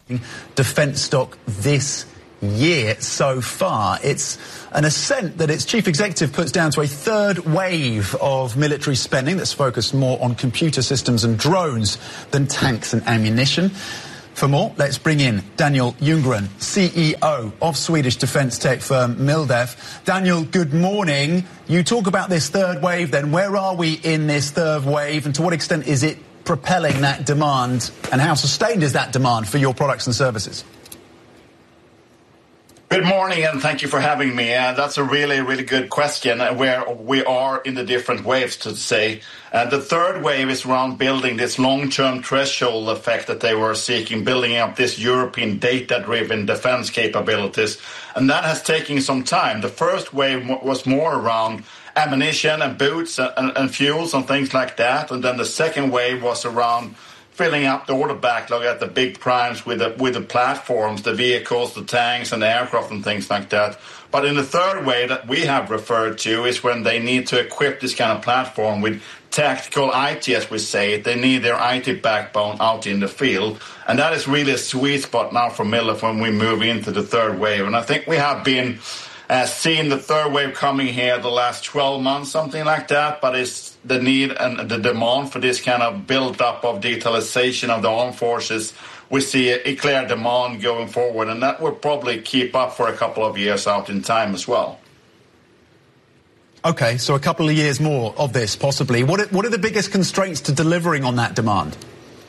defence stock this year so far. It's an ascent that its chief executive puts down to a third wave of military spending that's focused more on computer systems and drones than tanks and ammunition. For more, let's bring in Daniel Ljunggren, CEO of Swedish defence tech firm Mildef. Daniel, good morning. You talk about this third wave then. Where are we in this third wave, and to what extent is it propelling that demand, and how sustained is that demand for your products and services? Good morning, and thank you for having me. That's a really, really good question, where we are in the different waves, to say. The third wave is around building this long-term threshold effect that they were seeking, building up this European data-driven defense capabilities. And that has taken some time. The first wave was more around ammunition and boots and fuels and things like that. And then the second wave was around filling up the order backlog at the big primes with the platforms, the vehicles, the tanks and the aircraft and things like that. But in the third wave that we have referred to is when they need to equip this kind of platform with tactical IT, as we say. They need their IT backbone out in the field. And that is really a sweet spot now for Mildef when we move into the third wave. And I think we have been seeing the third wave coming here the last 12 months, something like that. But it's the need and the demand for this kind of build-up of digitalization of the armed forces. We see a clear demand going forward, and that will probably keep up for a couple of years out in time as well. Okay, so a couple of years more of this, possibly. What are the biggest constraints to delivering on that demand?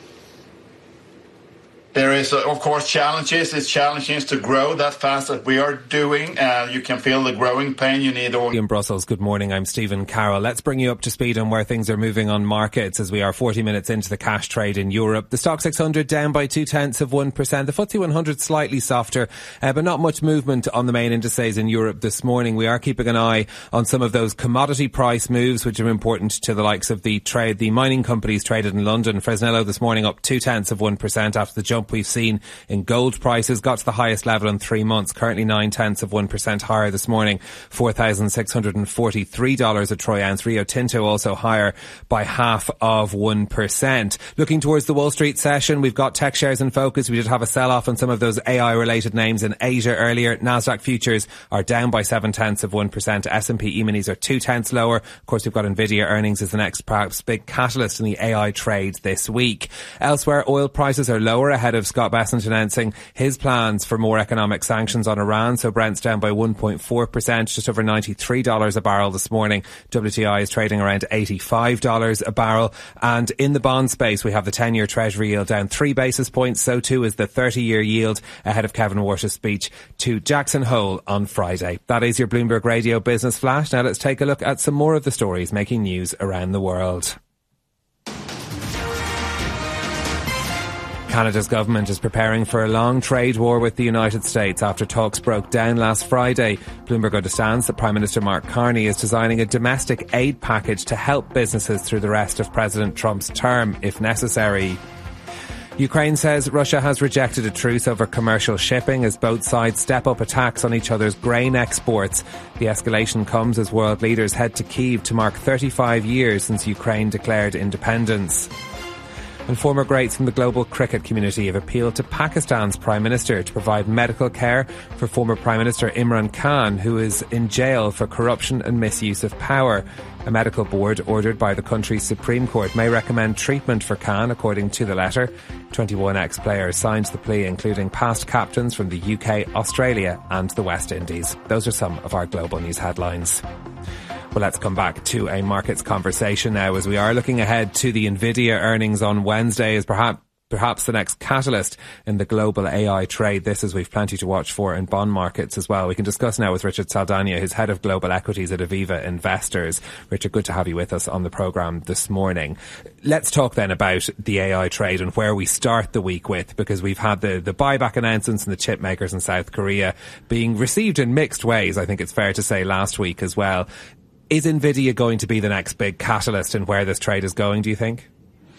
There is, of course, challenges. It's challenging to grow that fast that we are doing. You can feel the growing pain. You need... In Brussels, good morning. I'm Stephen Carroll. Let's bring you up to speed on where things are moving on markets as we are 40 minutes into the cash trade in Europe. The Stock 600 down by 0.2%. The FTSE 100 slightly softer, but not much movement on the main indices in Europe this morning. We are keeping an eye on some of those commodity price moves, which are important to the likes of the trade. The mining companies traded in London. Fresnillo this morning up 0.2% after the jump we've seen in gold prices, got to the highest level in 3 months, currently 0.9% higher this morning, $4,643 a troy ounce. Rio Tinto also higher by 0.5%. Looking towards the Wall Street session, we've got tech shares in focus. We did have a sell-off on some of those AI-related names in Asia earlier. Nasdaq futures are down by 0.7%. S&P E-minis are 0.2 lower. Of course, we've got Nvidia earnings as the next perhaps big catalyst in the AI trade this week. Elsewhere, oil prices are lower ahead of Scott Bessent announcing his plans for more economic sanctions on Iran. So Brent's down by 1.4%, just over $93 a barrel this morning. WTI is trading around $85 a barrel. And in the bond space, we have the 10-year Treasury yield down 3 basis points. So too is the 30-year yield ahead of Kevin Warsh's speech to Jackson Hole on Friday. That is your Bloomberg Radio Business Flash. Now let's take a look at some more of the stories making news around the world. Canada's government is preparing for a long trade war with the United States after talks broke down last Friday. Bloomberg understands that Prime Minister Mark Carney is designing a domestic aid package to help businesses through the rest of President Trump's term, if necessary. Ukraine says Russia has rejected a truce over commercial shipping as both sides step up attacks on each other's grain exports. The escalation comes as world leaders head to Kyiv to mark 35 years since Ukraine declared independence. And former greats from the global cricket community have appealed to Pakistan's Prime Minister to provide medical care for former Prime Minister Imran Khan, who is in jail for corruption and misuse of power. A medical board ordered by the country's Supreme Court may recommend treatment for Khan, according to the letter. 21 ex-players signed the plea, including past captains from the UK, Australia and the West Indies. Those are some of our global news headlines. Well, let's come back to a markets conversation now as we are looking ahead to the Nvidia earnings on Wednesday as perhaps the next catalyst in the global AI trade. This, as we've plenty to watch for in bond markets as well. We can discuss now with Richard Saldana, who's head of global equities at Aviva Investors. Richard, good to have you with us on the programme this morning. Let's talk then about the AI trade and where we start the week with, because we've had the buyback announcements and the chip makers in South Korea being received in mixed ways, I think it's fair to say, last week as well. Is Nvidia going to be the next big catalyst in where this trade is going, do you think?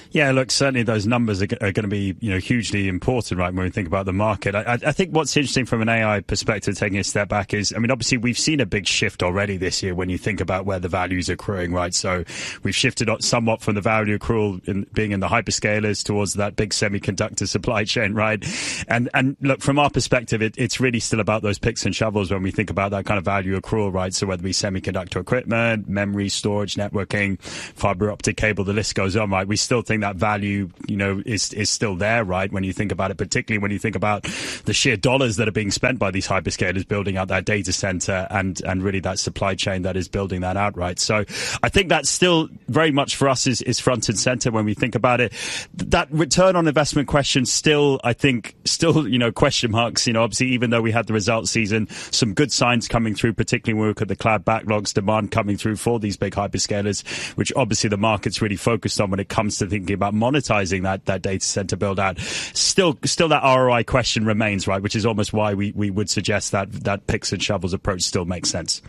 Yeah, look, certainly those numbers are going to be, hugely important, right, when we think about the market. I think what's interesting from an AI perspective, taking a step back, is, obviously we've seen a big shift already this year when you think about where the values are accruing, right? So we've shifted somewhat from the value accrual being in the hyperscalers towards that big semiconductor supply chain, right? And look, from our perspective, it's really still about those picks and shovels when we think about that kind of value accrual, right? So whether it be semiconductor equipment, memory, storage, networking, fiber optic cable, the list goes on, right? We still think that value, is still there, right? When you think about it, particularly when you think about the sheer dollars that are being spent by these hyperscalers building out that data center and really that supply chain that is building that out, right? So I think that's still very much for us is front and center when we think about it. That return on investment question still, I think, question marks, obviously, even though we had the results season, some good signs coming through, particularly when we look at the cloud backlogs, demand coming through for these big hyperscalers, which obviously the market's really focused on when it comes to thinking about monetizing that data center build out. Still that ROI question remains, right? Which is almost why we would suggest that picks and shovels approach still makes sense.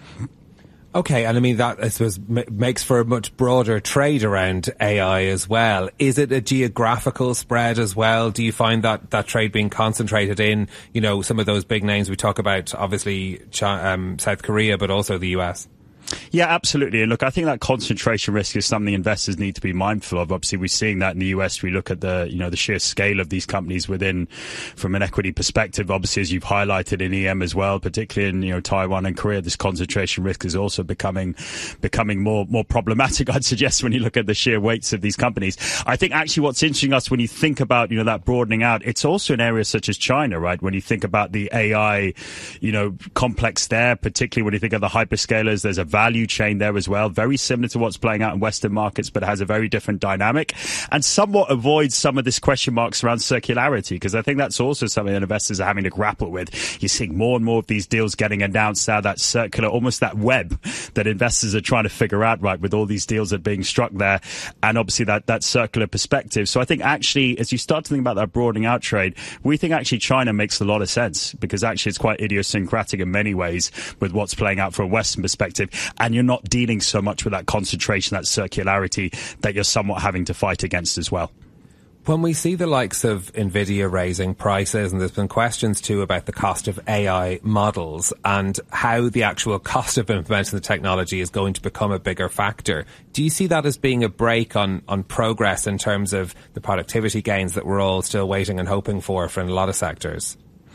Okay, and that, I suppose, makes for a much broader trade around AI as well. Is it a geographical spread as well? Do you find that trade being concentrated in, some of those big names we talk about, obviously South Korea, but also the US? Yeah, absolutely. And look, I think that concentration risk is something investors need to be mindful of. Obviously, we're seeing that in the US. We look at the sheer scale of these companies from an equity perspective. Obviously, as you've highlighted in EM as well, particularly in, Taiwan and Korea, this concentration risk is also becoming more problematic, I'd suggest, when you look at the sheer weights of these companies. I think actually what's interesting us when you think about, that broadening out, it's also in areas such as China, right? When you think about the AI, complex there, particularly when you think of the hyperscalers, there's a value chain there as well, very similar to what's playing out in Western markets, but has a very different dynamic and somewhat avoids some of this question marks around circularity, because I think that's also something that investors are having to grapple with. You're seeing more and more of these deals getting announced now, that circular, almost that web that investors are trying to figure out, right, with all these deals that are being struck there, and obviously that circular perspective. So I think actually, as you start to think about that broadening out trade, we think actually China makes a lot of sense, because actually it's quite idiosyncratic in many ways with what's playing out from a Western perspective. And you're not dealing so much with that concentration, that circularity that you're somewhat having to fight against as well. When we see the likes of NVIDIA raising prices, and there's been questions too about the cost of AI models and how the actual cost of implementing the technology is going to become a bigger factor, do you see that as being a brake on progress in terms of the productivity gains that we're all still waiting and hoping for in a lot of sectors?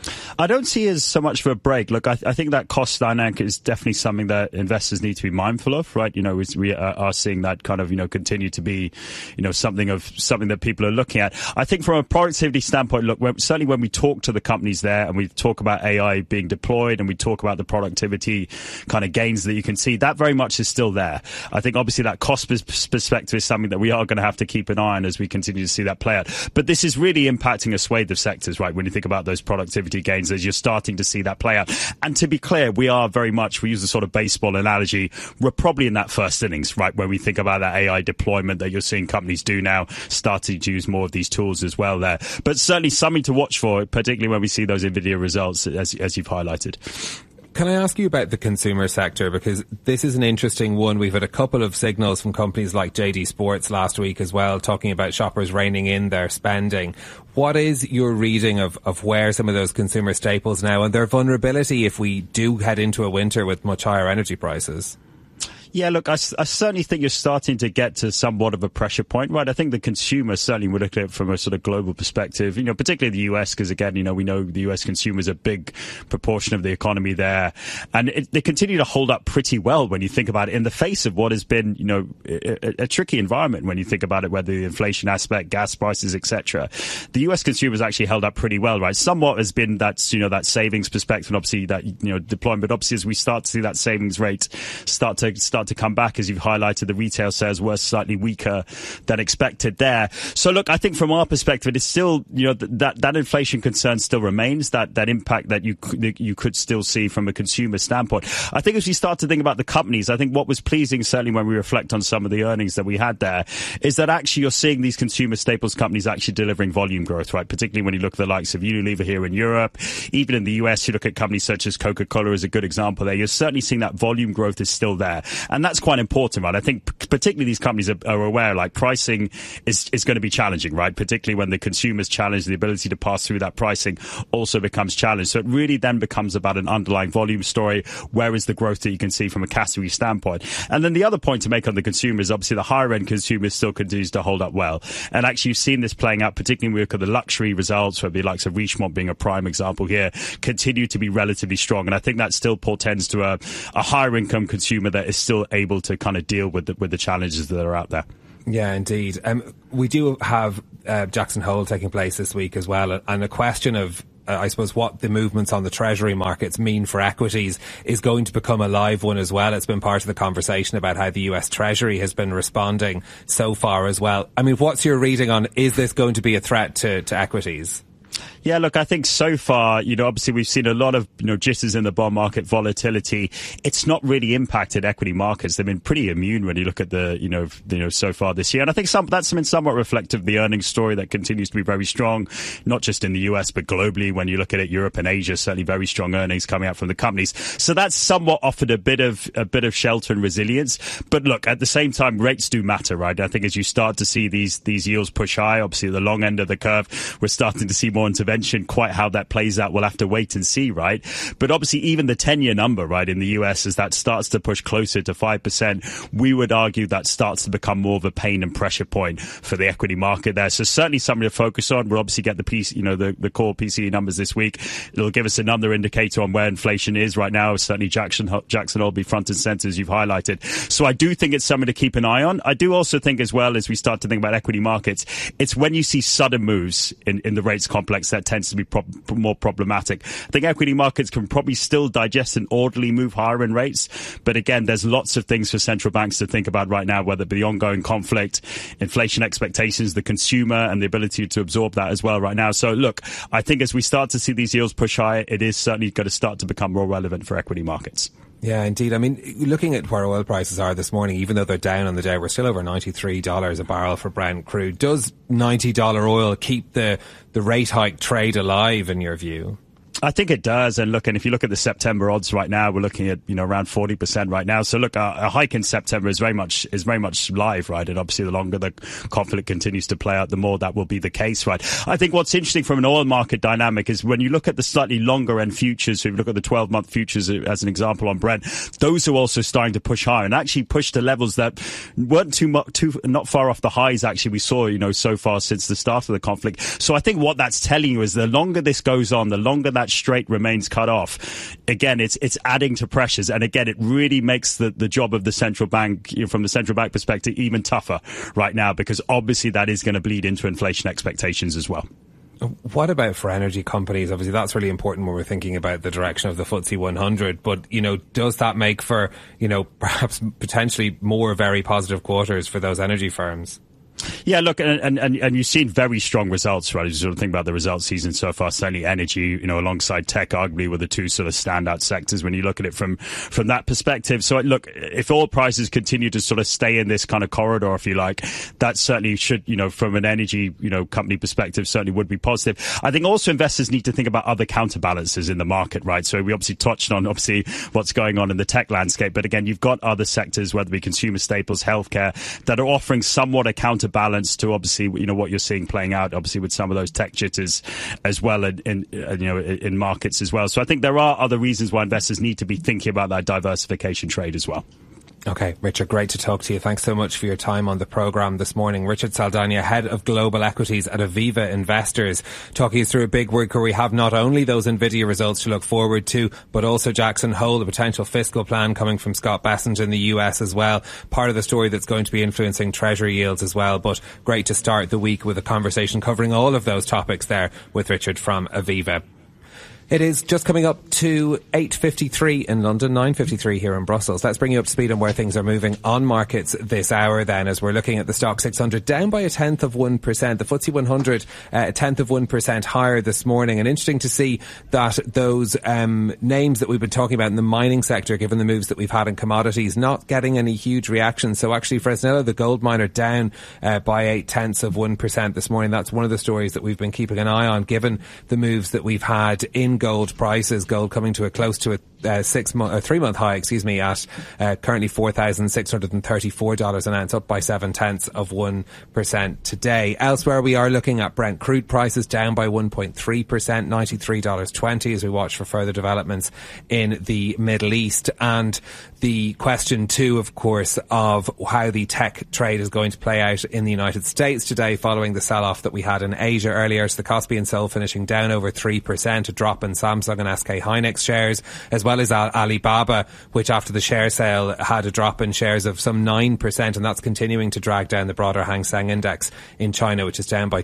I don't see it as so much for a break. Look, I think that cost dynamic is definitely something that investors need to be mindful of, right? We are seeing that kind of, continue to be, something that people are looking at. I think from a productivity standpoint, look, certainly when we talk to the companies there and we talk about AI being deployed and we talk about the productivity kind of gains that you can see, that very much is still there. I think obviously that cost perspective is something that we are going to have to keep an eye on as we continue to see that play out. But this is really impacting a swathe of sectors, right? When you think about those productivity gains, as you're starting to see that play out. And to be clear, we use a sort of baseball analogy, we're probably in that first innings, right, when we think about that AI deployment that you're seeing companies do now, starting to use more of these tools as well there. But certainly something to watch for, particularly when we see those NVIDIA results, as you've highlighted. Can I ask you about the consumer sector? Because this is an interesting one. We've had a couple of signals from companies like JD Sports last week as well, talking about shoppers reining in their spending. What is your reading of where some of those consumer staples now and their vulnerability if we do head into a winter with much higher energy prices? Yeah, look, I certainly think you're starting to get to somewhat of a pressure point, right? I think the consumer certainly would look at it from a sort of global perspective, particularly the US, because again, we know the US consumer is a big proportion of the economy there. And they continue to hold up pretty well when you think about it in the face of what has been, a tricky environment when you think about it, whether the inflation aspect, gas prices, etc. The US consumer has actually held up pretty well, right? Somewhat has been that savings perspective and obviously that, deployment. But obviously as we start to see that savings rate start to come back, as you've highlighted, the retail sales were slightly weaker than expected there. So look, I think from our perspective, it's still, that inflation concern still remains, that impact that you could still see from a consumer standpoint. I think as you start to think about the companies, I think what was pleasing, certainly when we reflect on some of the earnings that we had there, is that actually you're seeing these consumer staples companies actually delivering volume growth, right? Particularly when you look at the likes of Unilever here in Europe, even in the US, you look at companies such as Coca-Cola as a good example there. You're certainly seeing that volume growth is still there. And that's quite important, right? I think particularly these companies are aware, like pricing is going to be challenging, right? Particularly when the consumer's challenged, the ability to pass through that pricing also becomes challenged. So it really then becomes about an underlying volume story. Where is the growth that you can see from a category standpoint? And then the other point to make on the consumer is obviously the higher end consumer still continues to hold up well. And actually you've seen this playing out, particularly when we look at the luxury results, where the likes of Richemont being a prime example here, continue to be relatively strong. And I think that still portends to a higher income consumer that is still able to kind of deal with the challenges that are out there. Yeah, indeed. We do have Jackson Hole taking place this week as well, and a question of I suppose what the movements on the treasury markets mean for equities is going to become a live one as well. It's been part of the conversation about how the US Treasury has been responding so far as well. I mean, what's your reading on, is this going to be a threat to equities? Yeah, look, I think so far, obviously we've seen a lot of, jitters in the bond market, volatility. It's not really impacted equity markets. They've been pretty immune when you look at the, so far this year. And I think that's been somewhat reflective of the earnings story that continues to be very strong, not just in the US, but globally. When you look at it, Europe and Asia, certainly very strong earnings coming out from the companies. So that's somewhat offered a bit of shelter and resilience. But look, at the same time, rates do matter, right? I think as you start to see these yields push high, obviously at the long end of the curve, we're starting to see more intervention. Quite how that plays out, we'll have to wait and see, right? But obviously even the 10-year number, right, in the US, as that starts to push closer to 5%, we would argue that starts to become more of a pain and pressure point for the equity market there. So certainly something to focus on. We'll obviously get the the core PCE numbers this week. It'll give us another indicator on where inflation is right now. Certainly Jackson Hole will be front and center, as you've highlighted. So I do think it's something to keep an eye on. I do also think as well, as we start to think about equity markets, it's when you see sudden moves in the rates complex that tends to be more problematic. I think equity markets can probably still digest an orderly move higher in rates. But again, there's lots of things for central banks to think about right now, whether it be the ongoing conflict, inflation expectations, the consumer, and the ability to absorb that as well right now. So look, I think as we start to see these yields push higher, it is certainly going to start to become more relevant for equity markets. Yeah, indeed. I mean, looking at where oil prices are this morning, even though they're down on the day, we're still over $93 a barrel for Brent crude. Does $90 oil keep the rate hike trade alive, in your view? I think it does. And look, and if you look at the September odds right now, we're looking at, around 40% right now. So look, a hike in September is very much live, right? And obviously the longer the conflict continues to play out, the more that will be the case, right? I think what's interesting from an oil market dynamic is when you look at the slightly longer end futures, so if you look at the 12-month futures as an example on Brent, those are also starting to push higher and actually push to levels that weren't not far off the highs actually we saw, so far since the start of the conflict. So I think what that's telling you is the longer this goes on, the longer that straight remains cut off, again, it's adding to pressures. And again, it really makes the job of the central bank, from the central bank perspective, even tougher right now, because obviously that is going to bleed into inflation expectations as well. What about for energy companies? Obviously, that's really important when we're thinking about the direction of the FTSE 100. But, does that make for, perhaps potentially more very positive quarters for those energy firms? Yeah, look, and you've seen very strong results, right? As you sort of think about the results season so far, certainly energy, alongside tech, arguably were the two sort of standout sectors when you look at it from that perspective. So look, if oil prices continue to sort of stay in this kind of corridor, if you like, that certainly should, from an energy, company perspective, certainly would be positive. I think also investors need to think about other counterbalances in the market, right? So we obviously touched on, what's going on in the tech landscape. But again, you've got other sectors, whether it be consumer staples, healthcare, that are offering somewhat a counterbalance to obviously what you're seeing playing out obviously with some of those tech jitters as well in markets as well. So I think there are other reasons why investors need to be thinking about that diversification trade as well. Okay, Richard, great to talk to you. Thanks so much for your time on the programme this morning. Richard Saldana, Head of Global Equities at Aviva Investors, talking us through a big week where we have not only those Nvidia results to look forward to, but also Jackson Hole, the potential fiscal plan coming from Scott Bessent in the US as well. Part of the story that's going to be influencing Treasury yields as well. But great to start the week with a conversation covering all of those topics there with Richard from Aviva. It is just coming up to 8:53 in London, 9:53 here in Brussels. Let's bring you up to speed on where things are moving on markets this hour then, as we're looking at the Stock 600 down by 0.1%. The FTSE 100 0.1% higher this morning. And interesting to see that those names that we've been talking about in the mining sector, given the moves that we've had in commodities, not getting any huge reaction. So actually Fresnillo, the gold miner, down by 0.8% this morning. That's one of the stories that we've been keeping an eye on, given the moves that we've had in gold prices, gold coming to a close to 3-month high, at currently $4,634 an ounce, up by 0.7% today. Elsewhere, we are looking at Brent crude prices down by 1.3%, $93.20, as we watch for further developments in the Middle East. And the question too, of course, of how the tech trade is going to play out in the United States today following the sell-off that we had in Asia earlier. So the Kospi and Seoul finishing down over 3%, a drop in Samsung and SK Hynix shares, as well as Alibaba, which after the share sale had a drop in shares of some 9%, and that's continuing to drag down the broader Hang Seng Index in China, which is down by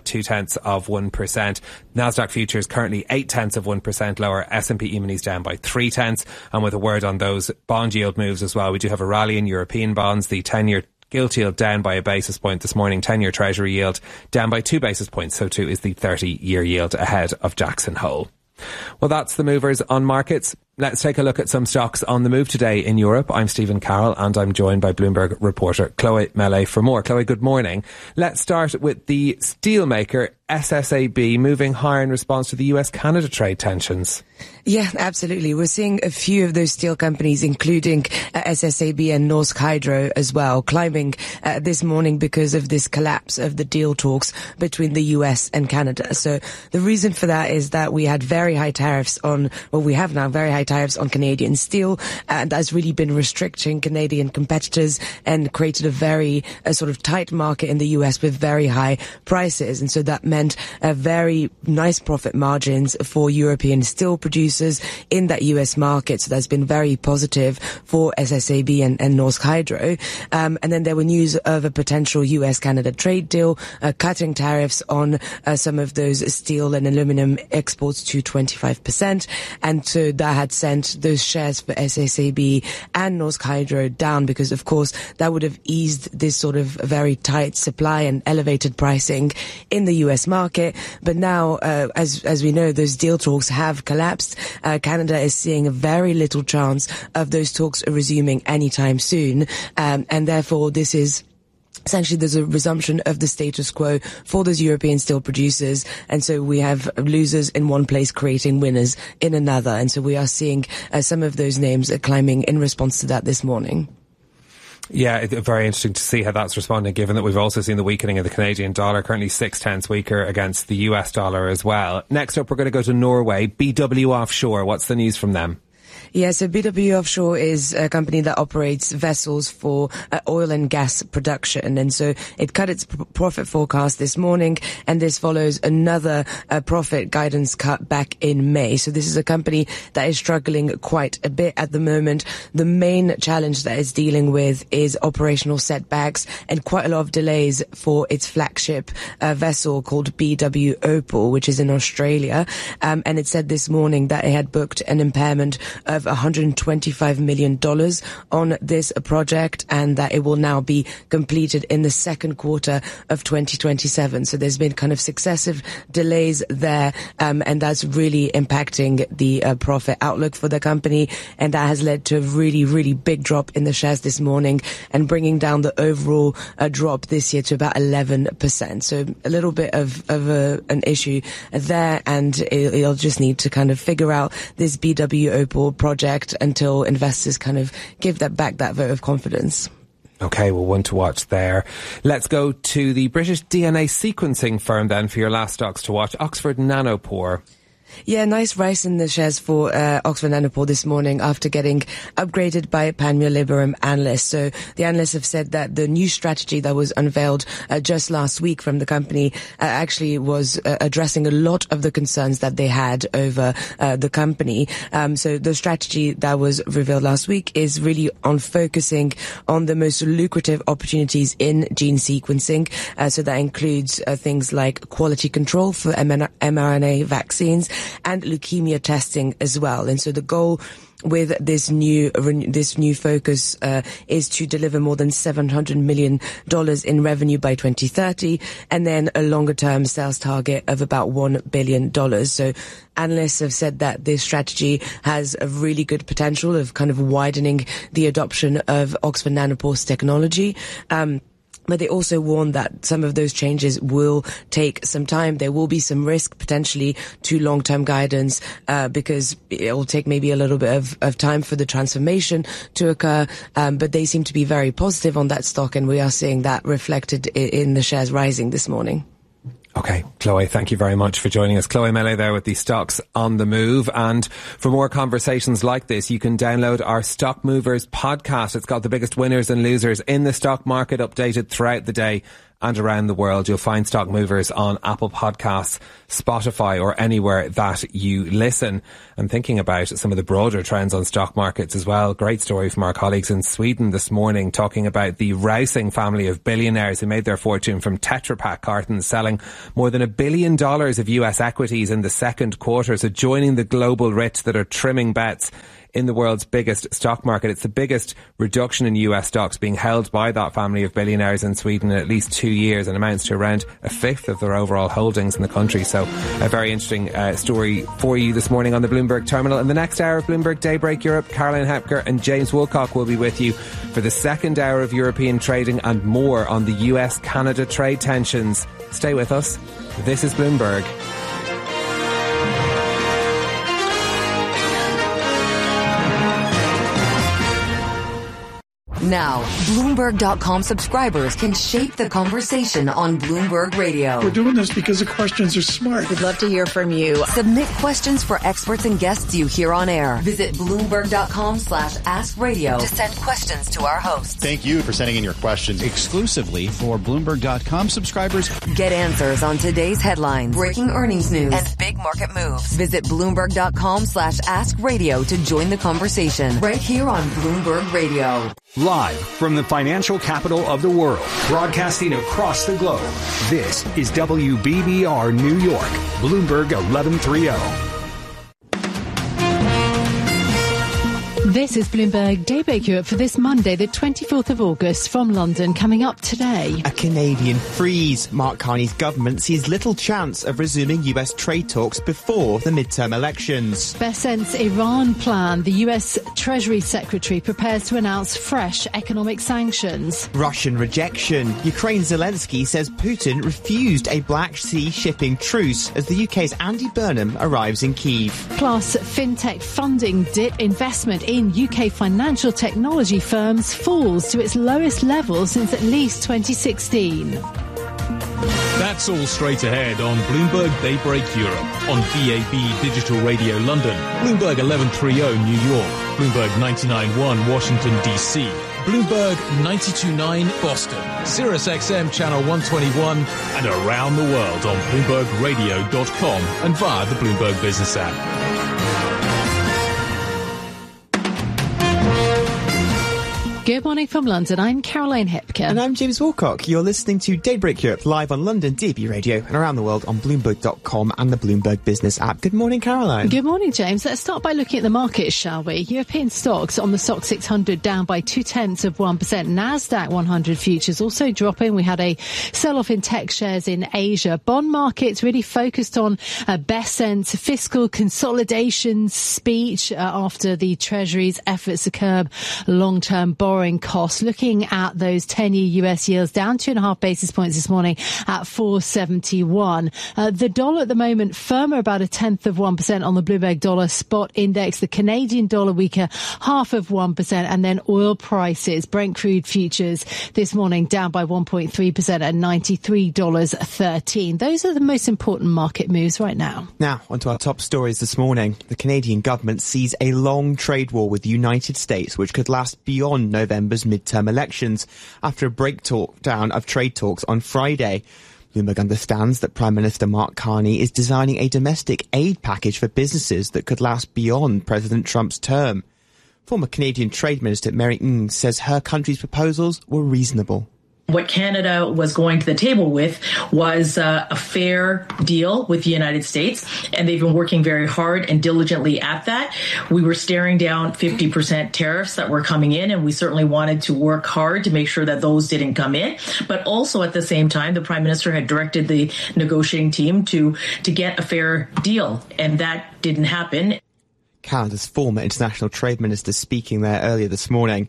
0.2%. Nasdaq futures currently 0.8% lower. S&P E-minis down by 0.3%. And with a word on those bond yield moves as well, we do have a rally in European bonds. The 10-year gilt yield down by a basis point this morning. 10-year Treasury yield down by 2 basis points. So too is the 30-year yield ahead of Jackson Hole. Well, that's the movers on markets. Let's take a look at some stocks on the move today in Europe. I'm Stephen Carroll and I'm joined by Bloomberg reporter Chloe Mellet for more. Chloe, good morning. Let's start with the steelmaker SSAB moving higher in response to the US-Canada trade tensions. Yeah, absolutely. We're seeing a few of those steel companies, including SSAB and Norsk Hydro as well, climbing this morning because of this collapse of the deal talks between the US and Canada. So the reason for that is that we had very high tariffs on, well, we have now very high tariffs on Canadian steel, and that's really been restricting Canadian competitors and created a very sort of tight market in the US with very high prices. And so that meant very nice profit margins for European steel producers in that US market. So that's been very positive for SSAB and Norsk Hydro. And then there were news of a potential US-Canada trade deal, cutting tariffs on some of those steel and aluminum exports to 25%. And so that had sent those shares for SSAB and Norsk Hydro down because, of course, that would have eased this sort of very tight supply and elevated pricing in the US market. But now, as we know, those deal talks have collapsed. Canada is seeing a very little chance of those talks resuming anytime soon. And therefore, this is essentially, there's a resumption of the status quo for those European steel producers. And so we have losers in one place creating winners in another. And so we are seeing some of those names climbing in response to that this morning. Yeah, it's very interesting to see how that's responding, given that we've also seen the weakening of the Canadian dollar, currently 0.6 weaker against the US dollar as well. Next up, we're going to go to Norway. BW Offshore. What's the news from them? Yeah, so BW Offshore is a company that operates vessels for oil and gas production. And so it cut its profit forecast this morning, and this follows another profit guidance cut back in May. So this is a company that is struggling quite a bit at the moment. The main challenge that it's dealing with is operational setbacks and quite a lot of delays for its flagship vessel called BW Opal, which is in Australia. And it said this morning that it had booked an impairment of $125 million on this project, and that it will now be completed in the second quarter of 2027. So there's been kind of successive delays there, and that's really impacting the profit outlook for the company, and that has led to a really, really big drop in the shares this morning and bringing down the overall drop this year to about 11%. So a little bit of an issue there, and it'll just need to kind of figure out this BW Opal project until investors kind of give that vote of confidence. Okay, well, one to watch there. Let's go to the British DNA sequencing firm then for your last stocks to watch. Oxford Nanopore. Yeah, nice rise in the shares for Oxford Nanopore this morning after getting upgraded by Panmure Liberum analysts. So the analysts have said that the new strategy that was unveiled just last week from the company actually was addressing a lot of the concerns that they had over the company. So the strategy that was revealed last week is really on focusing on the most lucrative opportunities in gene sequencing. So that includes things like quality control for mRNA vaccines and leukemia testing as well. And so the goal with this new focus is to deliver more than $700 million in revenue by 2030, and then a longer-term sales target of about $1 billion. So analysts have said that this strategy has a really good potential of kind of widening the adoption of Oxford Nanopore's technology. But they also warned that some of those changes will take some time. There will be some risk potentially to long-term guidance because it will take maybe a little bit of time for the transformation to occur. But they seem to be very positive on that stock, and we are seeing that reflected in the shares rising this morning. Okay, Chloe, thank you very much for joining us. Chloe Melee there with the Stocks on the Move. And for more conversations like this, you can download our Stock Movers podcast. It's got the biggest winners and losers in the stock market updated throughout the day and around the world. You'll find Stock Movers on Apple Podcasts, Spotify, or anywhere that you listen. And thinking about some of the broader trends on stock markets as well. Great story from our colleagues in Sweden this morning talking about the Rausing family of billionaires who made their fortune from Tetra Pak cartons, selling more than $1 billion of US equities in the second quarter. So joining the global rich that are trimming bets in the world's biggest stock market. It's the biggest reduction in US stocks being held by that family of billionaires in Sweden in at least 2 years, and amounts to around a fifth of their overall holdings in the country. So a very interesting story for you this morning on the Bloomberg Terminal. In the next hour of Bloomberg Daybreak Europe, Caroline Hepker and James Woolcock will be with you for the second hour of European trading and more on the US-Canada trade tensions. Stay with us. This is Bloomberg. Now, Bloomberg.com subscribers can shape the conversation on Bloomberg Radio. We're doing this because the questions are smart. We'd love to hear from you. Submit questions for experts and guests you hear on air. Visit Bloomberg.com/AskRadio to send questions to our hosts. Thank you for sending in your questions exclusively for Bloomberg.com subscribers. Get answers on today's headlines, breaking earnings news, and big market moves. Visit Bloomberg.com/AskRadio to join the conversation right here on Bloomberg Radio. Live from the financial capital of the world, broadcasting across the globe, this is WBBR New York, Bloomberg 1130. This is Bloomberg Daybreak Europe for this Monday, the 24th of August, from London. Coming up today, a Canadian freeze. Mark Carney's government sees little chance of resuming US trade talks before the midterm elections. Bessent's Iran plan. The US Treasury Secretary prepares to announce fresh economic sanctions. Russian rejection. Ukraine's Zelensky says Putin refused a Black Sea shipping truce as the UK's Andy Burnham arrives in Kyiv. Plus, fintech funding dip. Investment in UK financial technology firms falls to its lowest level since at least 2016. That's all straight ahead on Bloomberg Daybreak Europe, on DAB Digital Radio London, Bloomberg 1130 New York, Bloomberg 99.1 Washington DC, Bloomberg 92.9 Boston, Sirius XM Channel 121, and around the world on BloombergRadio.com and via the Bloomberg Business app. Good morning from London. I'm Caroline Hepker. And I'm James Woolcock. You're listening to Daybreak Europe live on London DAB Radio and around the world on Bloomberg.com and the Bloomberg Business app. Good morning, Caroline. Good morning, James. Let's start by looking at the markets, shall we? European stocks on the STOXX 600 down by 0.2%. NASDAQ 100 futures also dropping. We had a sell-off in tech shares in Asia. Bond markets really focused on Bessent's fiscal consolidation speech after the Treasury's efforts to curb long-term borrowing costs. Looking at those 10-year US yields down 2.5 basis points this morning at 471. The dollar at the moment firmer about 0.1% on the Bloomberg Dollar Spot Index. The Canadian dollar weaker 0.5%. And then oil prices, Brent crude futures this morning down by 1.3% at $93.13. Those are the most important market moves right now. Now, onto our top stories this morning. The Canadian government sees a long trade war with the United States, which could last beyond November's midterm elections after a breakdown of trade talks on Friday. Bloomberg understands that Prime Minister Mark Carney is designing a domestic aid package for businesses that could last beyond President Trump's term. Former Canadian Trade Minister Mary Ng says her country's proposals were reasonable. What Canada was going to the table with was a fair deal with the United States, and they've been working very hard and diligently at that. We were staring down 50% tariffs that were coming in, and we certainly wanted to work hard to make sure that those didn't come in. But also at the same time, the Prime Minister had directed the negotiating team to get a fair deal, and that didn't happen. Canada's former International Trade Minister speaking there earlier this morning.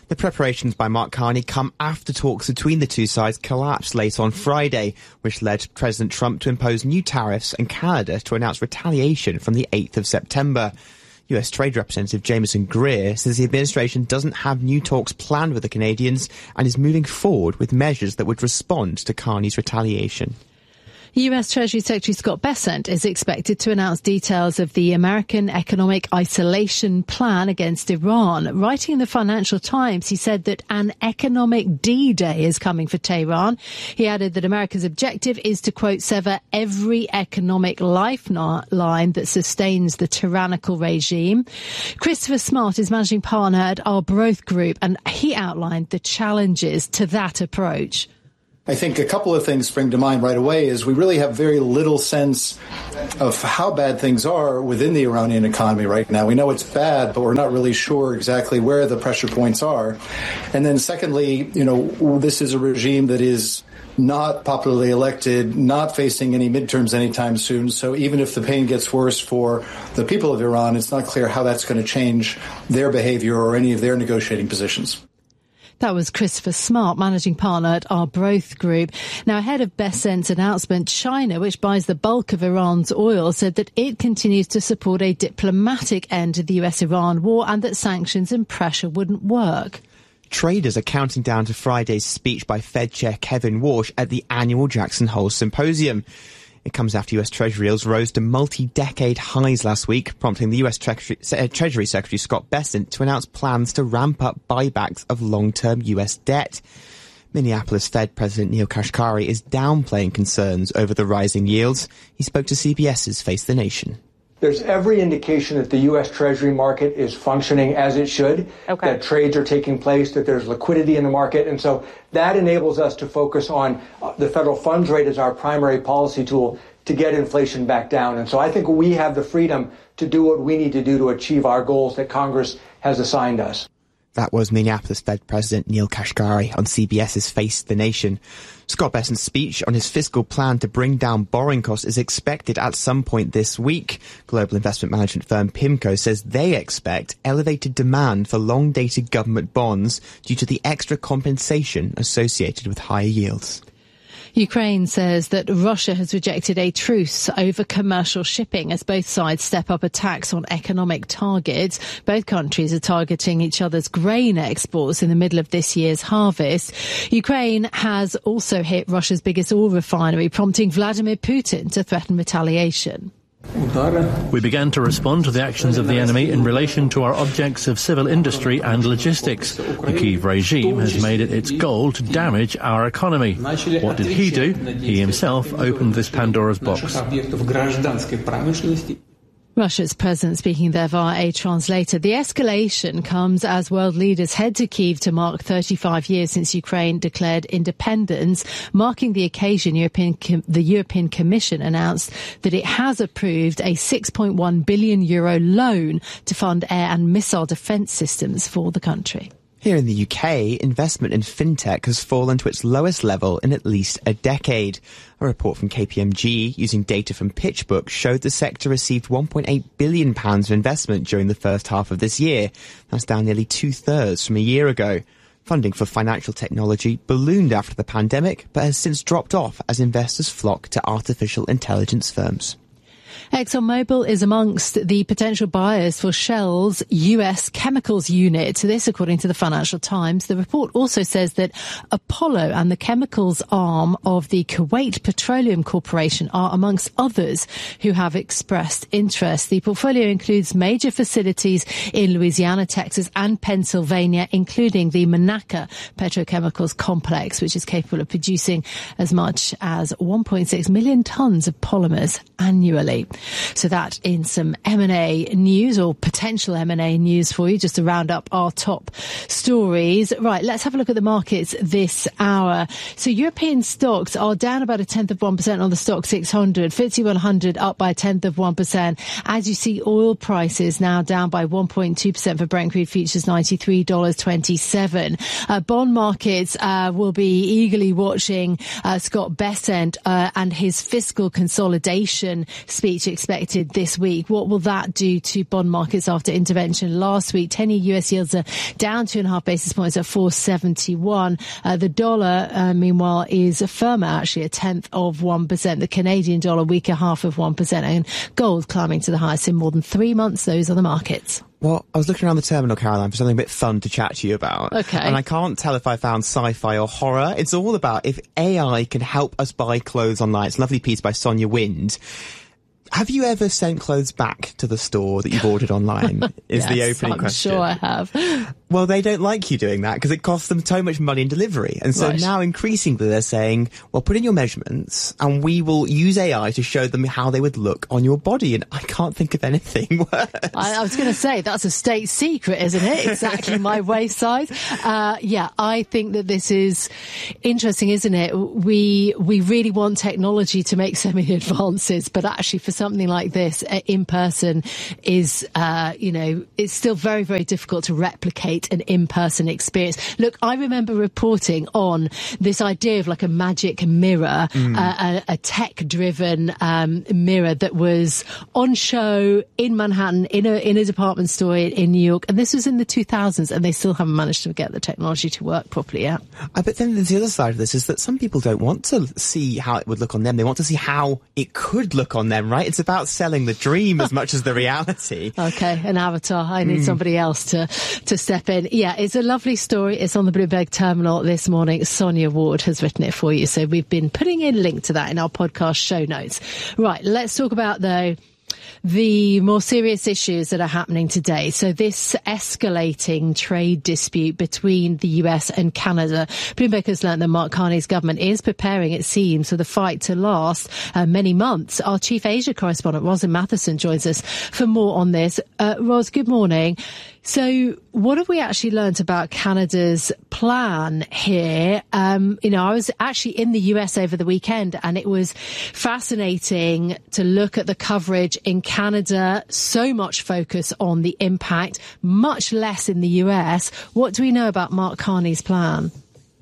The preparations by Mark Carney come after talks between the two sides collapsed late on Friday, which led President Trump to impose new tariffs and Canada to announce retaliation from the 8th of September. US Trade Representative Jameson Greer says the administration doesn't have new talks planned with the Canadians and is moving forward with measures that would respond to Carney's retaliation. US Treasury Secretary Scott Bessent is expected to announce details of the American economic isolation plan against Iran. Writing in the Financial Times, he said that an economic D-Day is coming for Tehran. He added that America's objective is to, quote, sever every economic lifeline that sustains the tyrannical regime. Christopher Smart is managing partner at Arbroath Group, and he outlined the challenges to that approach. I think a couple of things spring to mind right away is we really have very little sense of how bad things are within the Iranian economy right now. We know it's bad, but we're not really sure exactly where the pressure points are. And then secondly, this is a regime that is not popularly elected, not facing any midterms anytime soon. So even if the pain gets worse for the people of Iran, it's not clear how that's going to change their behavior or any of their negotiating positions. That was Christopher Smart, managing partner at Arbroath Group. Now, ahead of Bessent's announcement, China, which buys the bulk of Iran's oil, said that it continues to support a diplomatic end to the US-Iran war and that sanctions and pressure wouldn't work. Traders are counting down to Friday's speech by Fed Chair Kevin Warsh at the annual Jackson Hole Symposium. It comes after US Treasury yields rose to multi-decade highs last week, prompting the US Treasury Secretary Scott Bessent to announce plans to ramp up buybacks of long-term US debt. Minneapolis Fed President Neel Kashkari is downplaying concerns over the rising yields. He spoke to CBS's Face the Nation. There's every indication that the U.S. Treasury market is functioning as it should, that trades are taking place, that there's liquidity in the market. And so that enables us to focus on the federal funds rate as our primary policy tool to get inflation back down. And so I think we have the freedom to do what we need to do to achieve our goals that Congress has assigned us. That was Minneapolis Fed President Neel Kashkari on CBS's Face the Nation. Scott Bessent's speech on his fiscal plan to bring down borrowing costs is expected at some point this week. Global investment management firm PIMCO says they expect elevated demand for long-dated government bonds due to the extra compensation associated with higher yields. Ukraine says that Russia has rejected a truce over commercial shipping as both sides step up attacks on economic targets. Both countries are targeting each other's grain exports in the middle of this year's harvest. Ukraine has also hit Russia's biggest oil refinery, prompting Vladimir Putin to threaten retaliation. We began to respond to the actions of the enemy in relation to our objects of civil industry and logistics. The Kyiv regime has made it its goal to damage our economy. What did he do? He himself opened this Pandora's box. Russia's president speaking there via a translator. The escalation comes as world leaders head to Kyiv to mark 35 years since Ukraine declared independence. Marking the occasion, the European Commission announced that it has approved a €6.1 billion loan to fund air and missile defence systems for the country. Here in the UK, investment in fintech has fallen to its lowest level in at least a decade. A report from KPMG using data from PitchBook showed the sector received £1.8 billion of investment during the first half of this year. That's down nearly two-thirds from a year ago. Funding for financial technology ballooned after the pandemic, but has since dropped off as investors flock to artificial intelligence firms. ExxonMobil is amongst the potential buyers for Shell's US chemicals unit. This, according to the Financial Times. The report also says that Apollo and the chemicals arm of the Kuwait Petroleum Corporation are amongst others who have expressed interest. The portfolio includes major facilities in Louisiana, Texas and Pennsylvania, including the Monaca Petrochemicals Complex, which is capable of producing as much as 1.6 million tons of polymers annually. So that in some M&A news, or potential M&A news for you, just to round up our top stories. Right, let's have a look at the markets this hour. So European stocks are down about 1/10% on the Stock 600. FTSE 100 up by 1/10%. As you see, oil prices now down by 1.2% for Brent crude futures, $93.27. Bond markets will be eagerly watching Scott Bessent and his fiscal consolidation speech expected expected this week. What will that do to bond markets after intervention last week? 10-year US yields are down 2.5 basis points at 471. The dollar, meanwhile, is firmer, actually, 0.1%. The Canadian dollar weaker 0.5%, and gold climbing to the highest in more than 3 months. Those are the markets. Well, I was looking around the terminal, Caroline, for something a bit fun to chat to you about. Okay. And I can't tell if I found sci-fi or horror. It's all about if AI can help us buy clothes online. It's a lovely piece by Sonia Wind. Have you ever sent clothes back to the store that you've ordered online? Is Yes, the opening I'm question. sure I have. Well, they don't like you doing that because it costs them so much money in delivery. And so Right. now increasingly they're saying, well, put in your measurements and we will use AI to show them how they would look on your body. And I can't think of anything worse. I was going to say, that's a state secret, isn't it? Exactly my waist size. Yeah, I think that this is interesting, isn't it? We really want technology to make so many advances, but actually for something like this, in person is, it's still very, very difficult to replicate an in-person experience. Look, I remember reporting on this idea of like a magic mirror, a tech-driven mirror that was on show in Manhattan in a department store in New York, and this was in the 2000s, and they still haven't managed to get the technology to work properly yet. But then there's the other side of this is that some people don't want to see how it would look on them. They want to see how it could look on them, right? It's about selling the dream as much as the reality. Okay, an avatar. I need somebody else to step in. Yeah, it's a lovely story. It's on the Bloomberg terminal this morning. Sonia Ward has written it for you. So we've been putting in a link to that in our podcast show notes. Right, let's talk about, though, the more serious issues that are happening today. So this escalating trade dispute between the US and Canada. Bloomberg has learned that Mark Carney's government is preparing, it seems, for the fight to last many months. Our chief Asia correspondent, Roslyn Matheson, joins us for more on this. Ros, good morning. So what have we actually learnt about Canada's plan here? I was actually in the US over the weekend, and it was fascinating to look at the coverage in Canada. So much focus on the impact, much less in the US. What do we know about Mark Carney's plan?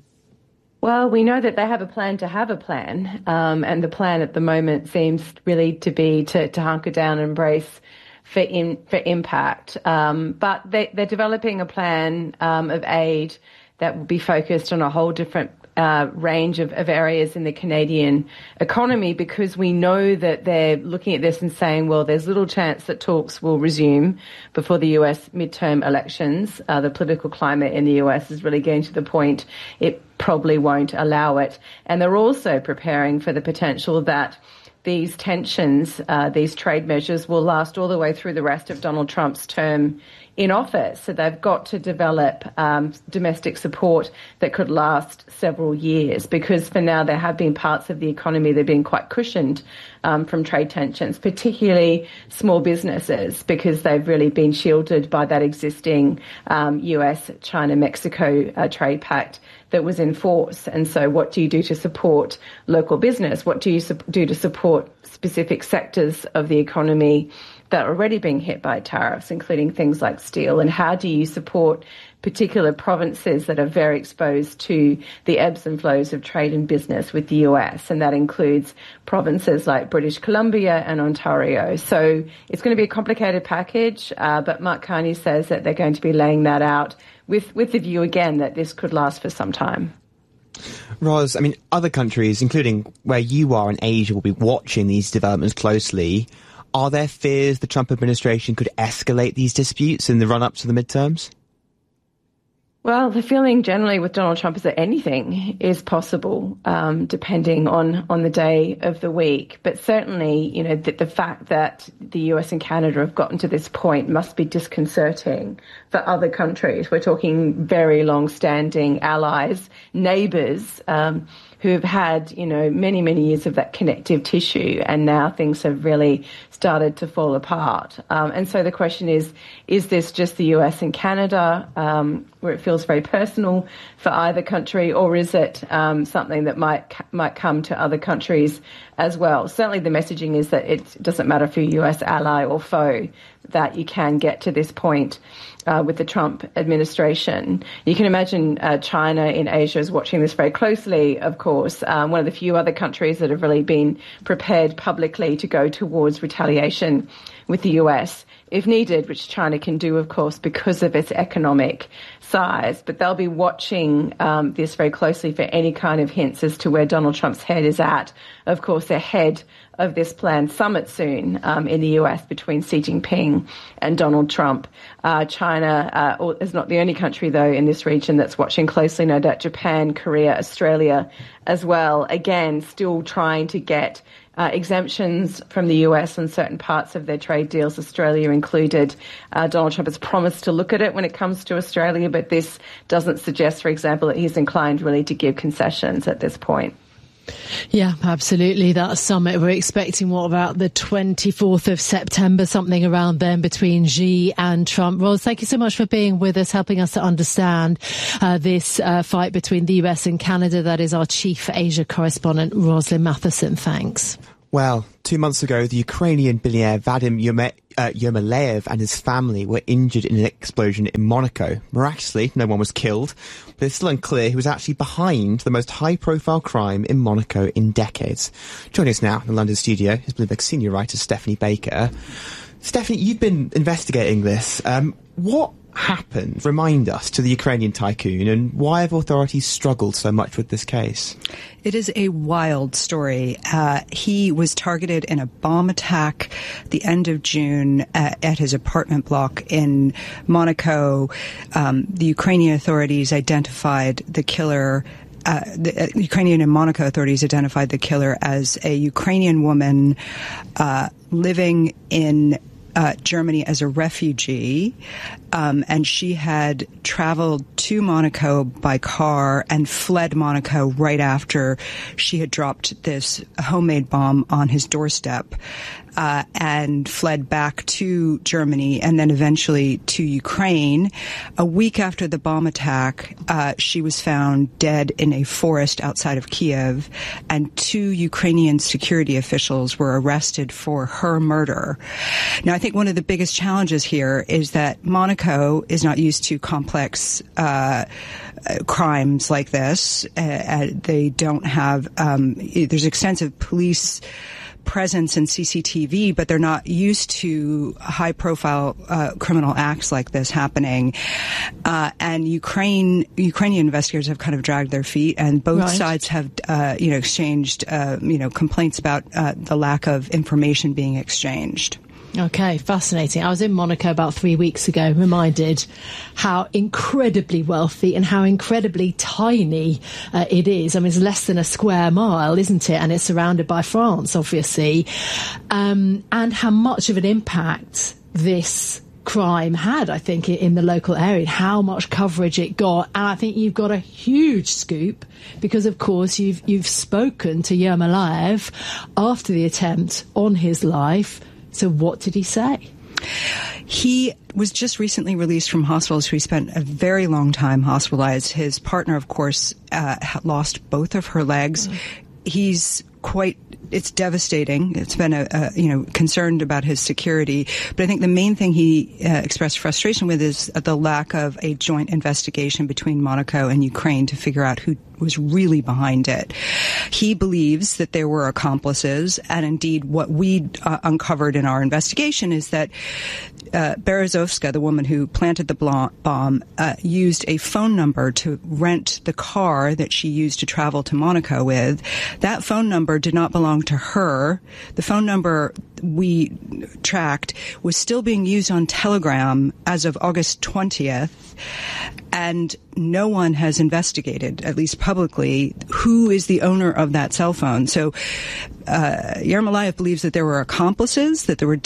Well, we know that they have a plan to have a plan, and the plan at the moment seems really to be to hunker down and brace for impact. But they're developing a plan of aid that will be focused on a whole different range of areas in the Canadian economy, because we know that they're looking at this and saying, well, there's little chance that talks will resume before the US midterm elections. The political climate in the US is really getting to the point it probably won't allow it. And they're also preparing for the potential that these tensions, these trade measures will last all the way through the rest of Donald Trump's term in office. So they've got to develop domestic support that could last several years, because for now there have been parts of the economy that have been quite cushioned from trade tensions, particularly small businesses, because they've really been shielded by that existing US, China, Mexico trade pact that was in force. And so what do you do to support local business? What do you do to support specific sectors of the economy that are already being hit by tariffs, including things like steel? And how do you support particular provinces that are very exposed to the ebbs and flows of trade and business with the US? And that includes provinces like British Columbia and Ontario. So it's going to be a complicated package, but Mark Carney says that they're going to be laying that out with the view, again, that this could last for some time. Ros, I mean, other countries, including where you are in Asia, will be watching these developments closely. Are there fears the Trump administration could escalate these disputes in the run-up to the midterms? Well, the feeling generally with Donald Trump is that anything is possible, depending on the day of the week. But certainly, the fact that the US and Canada have gotten to this point must be disconcerting for other countries. We're talking very long-standing allies, neighbours, who have had, many, many years of that connective tissue, and now things have really started to fall apart. And so the question is this just the US and Canada, where it feels very personal for either country, or is it something that might come to other countries as well. Certainly the messaging is that it doesn't matter if you're a US ally or foe, that you can get to this point with the Trump administration. You can imagine China in Asia is watching this very closely, of course. One of the few other countries that have really been prepared publicly to go towards retaliation with the US if needed, which China can do, of course, because of its economic size. But they'll be watching this very closely for any kind of hints as to where Donald Trump's head is at. Of course, ahead of this planned summit soon in the US between Xi Jinping and Donald Trump. China is not the only country, though, in this region that's watching closely. No doubt Japan, Korea, Australia as well. Again, still trying to get exemptions from the US on certain parts of their trade deals, Australia included. Donald Trump has promised to look at it when it comes to Australia, but this doesn't suggest, for example, that he's inclined really to give concessions at this point. Yeah, absolutely. That summit, we're expecting, what about the 24th of September, something around then between Xi and Trump. Ros, thank you so much for being with us, helping us to understand this fight between the US and Canada. That is our chief Asia correspondent, Roslyn Matheson. Thanks. Well, 2 months ago, the Ukrainian billionaire Vadim Yermolayev and his family were injured in an explosion in Monaco. Miraculously, no one was killed, but it's still unclear who was actually behind the most high-profile crime in Monaco in decades. Joining us now in the London studio is Bloomberg senior writer Stephanie Baker. Stephanie, you've been investigating this. What happened, remind us, to the Ukrainian tycoon, and why have authorities struggled so much with this case? It is a wild story. He was targeted in a bomb attack at the end of June at his apartment block in Monaco. The Ukrainian authorities identified the killer. The Ukrainian and Monaco authorities identified the killer as a Ukrainian woman living in Germany as a refugee, and she had traveled to Monaco by car and fled Monaco right after she had dropped this homemade bomb on his doorstep, and fled back to Germany and then eventually to Ukraine. A week after the bomb attack, she was found dead in a forest outside of Kiev, and 2 Ukrainian security officials were arrested for her murder. Now, I think one of the biggest challenges here is that Monaco is not used to complex crimes like this. They don't have, there's extensive police presence in CCTV, but they're not used to high-profile criminal acts like this happening. And Ukrainian investigators have kind of dragged their feet, and both sides have, exchanged, complaints about the lack of information being exchanged. Okay, fascinating. I was in Monaco about 3 weeks ago, reminded how incredibly wealthy and how incredibly tiny it is. I mean, it's less than a square mile, isn't it? And it's surrounded by France, obviously. And how much of an impact this crime had, I think, in the local area, how much coverage it got. And I think you've got a huge scoop because, of course, you've spoken to Yermolayev after the attempt on his life. So what did he say? He was just recently released from hospital, so he spent a very long time hospitalized. His partner, of course, lost both of her legs. He's it's devastating. It's been concerned about his security. But I think the main thing he expressed frustration with is the lack of a joint investigation between Monaco and Ukraine to figure out who was really behind it. He believes that there were accomplices, and indeed what we uncovered in our investigation is that Berezovska, the woman who planted the bomb, used a phone number to rent the car that she used to travel to Monaco with. That phone number did not belong to her. The phone number we tracked was still being used on Telegram as of August 20th, and no one has investigated, at least publicly, who is the owner of that cell phone. So Yermolayev believes that there were accomplices, that there were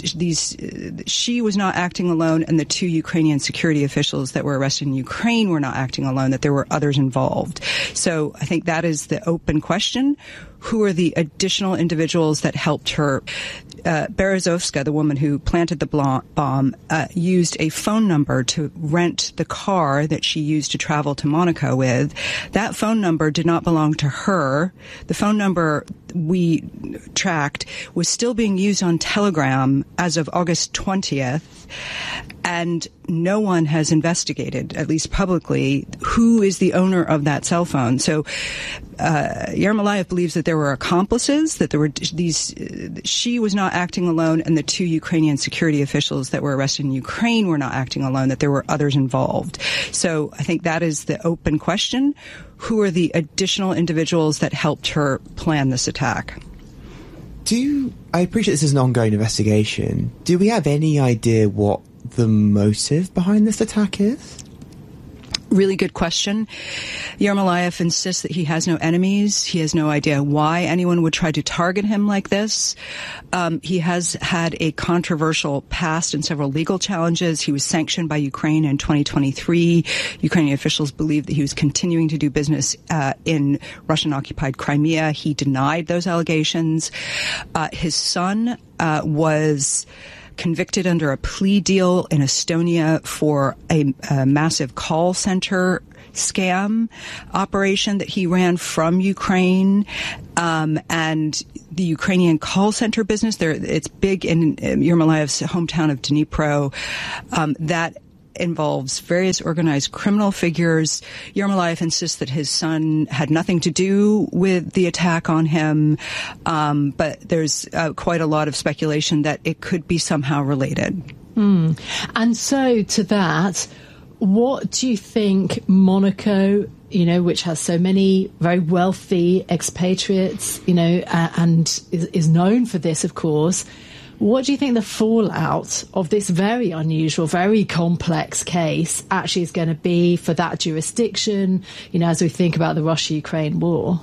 she was not acting alone, and the 2 Ukrainian security officials that were arrested in Ukraine were not acting alone, that there were others involved. So I think that is the open question who are the additional individuals that helped her. Berezovska, the woman who planted the bomb, used a phone number to rent the car that she used to travel to Monaco with. That phone number did not belong to her. The phone number we tracked was still being used on Telegram as of August 20th, and no one has investigated, at least publicly, who is the owner of that cell phone. So Yermolayev believes that there were accomplices, that there were she was not acting alone, and the two Ukrainian security officials that were arrested in Ukraine were not acting alone, that there were others involved. So I think that is the open question. Who are the additional individuals that helped her plan this attack? I appreciate this is an ongoing investigation. Do we have any idea what the motive behind this attack is? Really good question. Yermolayev insists that he has no enemies. He has no idea why anyone would try to target him like this. He has had a controversial past and several legal challenges. He was sanctioned by Ukraine in 2023. Ukrainian officials believe that he was continuing to do business in Russian-occupied Crimea. He denied those allegations. His son was convicted under a plea deal in Estonia for a massive call center scam operation that he ran from Ukraine. And the Ukrainian call center business, it's big in Yermolayev's hometown of Dnipro. That involves various organized criminal figures. Yermolayev insists that his son had nothing to do with the attack on him, but there's quite a lot of speculation that it could be somehow related. And so to that, what do you think Monaco, which has so many very wealthy expatriates, and is known for this, of course, what do you think the fallout of this very unusual, very complex case actually is going to be for that jurisdiction, as we think about the Russia-Ukraine war?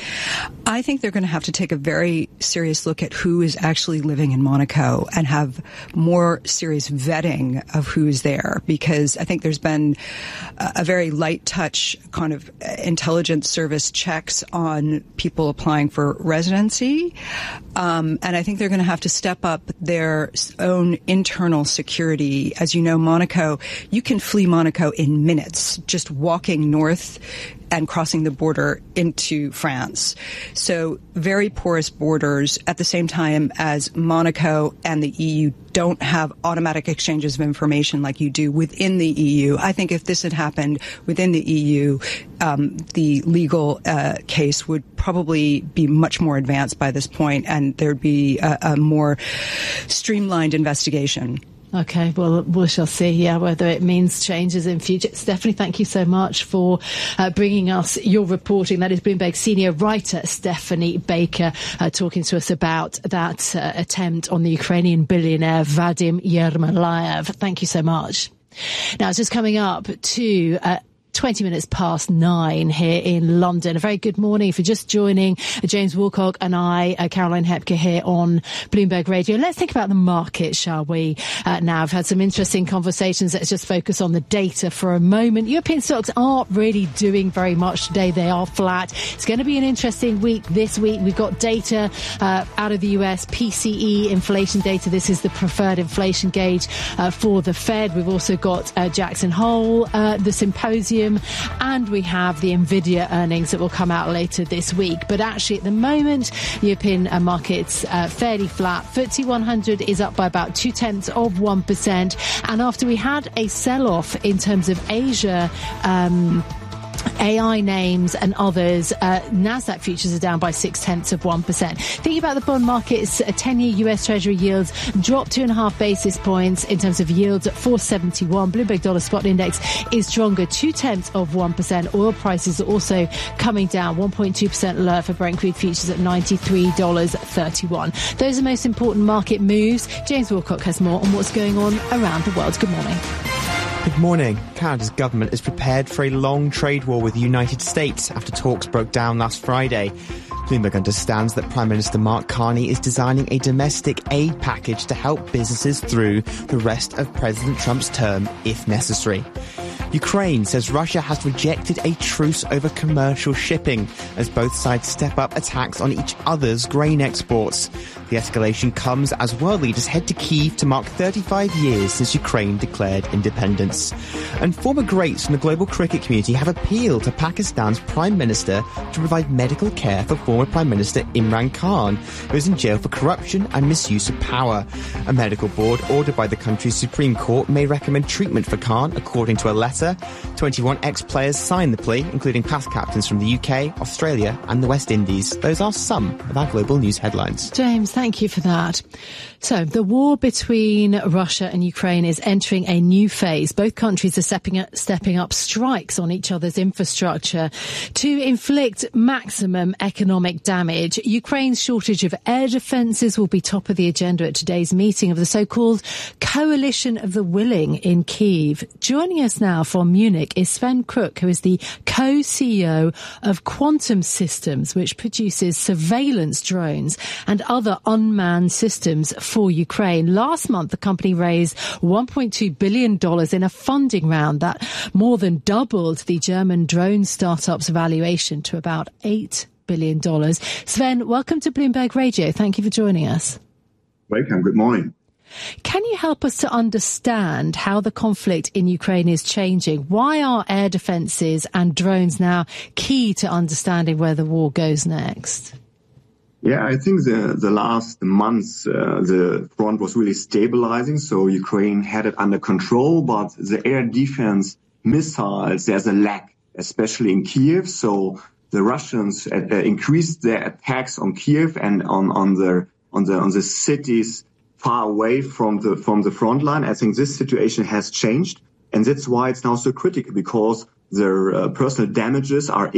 I think they're going to have to take a very serious look at who is actually living in Monaco and have more serious vetting of who's there, because I think there's been a very light touch kind of intelligence service checks on people applying for residency. And I think they're going to have to step up their own internal security. As you know, Monaco, you can flee Monaco in minutes, just walking north and crossing the border into France. So very porous borders at the same time as Monaco and the EU don't have automatic exchanges of information like you do within the EU. I think if this had happened within the EU, the legal case would probably be much more advanced by this point, and there'd be a more streamlined investigation. Okay, well, we shall see, whether it means changes in future. Stephanie, thank you so much for bringing us your reporting. That is Bloomberg senior writer Stephanie Baker talking to us about that attempt on the Ukrainian billionaire Vadim Yermolayev. Thank you so much. Now, it's just coming up to 20 minutes past 9 here in London. A very good morning. If you're just joining, James Woolcock and I, Caroline Hepker here on Bloomberg Radio. Let's think about the market, shall we? Now, I've had some interesting conversations. Let's just focus on the data for a moment. European stocks aren't really doing very much today. They are flat. It's going to be an interesting week this week. We've got data out of the US, PCE inflation data. This is the preferred inflation gauge for the Fed. We've also got Jackson Hole, the symposium, and we have the Nvidia earnings that will come out later this week. But actually, at the moment, European markets fairly flat. FTSE 100 is up by about 0.2%. And after we had a sell-off in terms of Asia, AI names and others, Nasdaq futures are down by 0.6%. Thinking about the bond markets, 10-year US Treasury yields dropped 2.5 basis points in terms of yields at 471. Bloomberg Dollar Spot Index is stronger, 0.2%. Oil prices are also coming down, 1.2% lower for Brent crude futures at $93.31. Those are the most important market moves. James Woolcock has more on what's going on around the world. Good morning. Good morning. Canada's government is prepared for a long trade war with the United States after talks broke down last Friday. Bloomberg understands that Prime Minister Mark Carney is designing a domestic aid package to help businesses through the rest of President Trump's term, if necessary. Ukraine says Russia has rejected a truce over commercial shipping as both sides step up attacks on each other's grain exports. The escalation comes as world leaders head to Kyiv to mark 35 years since Ukraine declared independence. And former greats from the global cricket community have appealed to Pakistan's Prime Minister to provide medical care for former Prime Minister Imran Khan, who is in jail for corruption and misuse of power. A medical board ordered by the country's Supreme Court may recommend treatment for Khan, according to a letter. 21 ex-players signed the plea, including past captains from the UK, Australia and the West Indies. Those are some of our global news headlines. James, thank you for that. So, the war between Russia and Ukraine is entering a new phase. Both countries are stepping up strikes on each other's infrastructure to inflict maximum economic damage. Ukraine's shortage of air defences will be top of the agenda at today's meeting of the so-called Coalition of the Willing in Kyiv. Joining us now from Munich is Sven Kruk, who is the co-CEO of Quantum Systems, which produces surveillance drones and other unmanned systems for Ukraine. Last month, the company raised $1.2 billion in a funding round that more than doubled the German drone startup's valuation to about $8 billion. Sven, welcome to Bloomberg Radio. Thank you for joining us. Welcome. Good morning. Can you help us to understand how the conflict in Ukraine is changing? Why are air defences and drones now key to understanding where the war goes next? Yeah, I think the last months, the front was really stabilizing. So Ukraine had it under control, but the air defense missiles, there's a lack, especially in Kyiv. So the Russians increased their attacks on Kyiv and on the cities far away from the front line. I think this situation has changed, and that's why it's now so critical, because their personal damages are